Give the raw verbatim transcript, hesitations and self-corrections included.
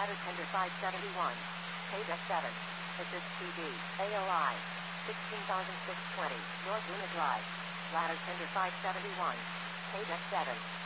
Ladder tender five seventy-one. Page F seven. Assist T V. A O I. sixteen thousand six hundred twenty. North Luna Drive. Ladder tender five seventy-one. Page F seven.